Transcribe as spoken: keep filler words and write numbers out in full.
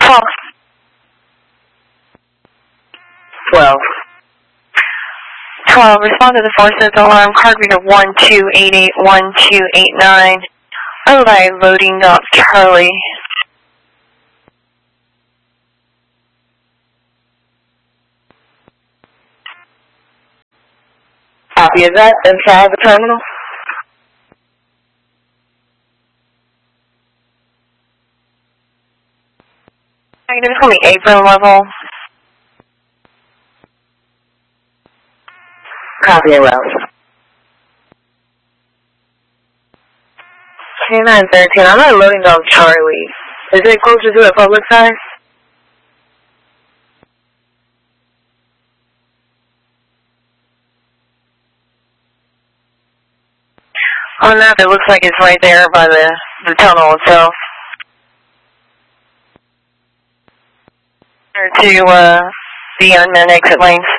call. twelve. twelve, respond to the forces alarm, card reader one two eight eight one two eight nine. Live loading up Charlie. Copy of that inside the terminal. Negative, call me apron level. Copy and route. K nine thirteen, I'm not loading off Charlie. Is it closer to the public side? On the map, it looks like it's right there by the, the tunnel itself. Or to uh, the unmanned exit lanes.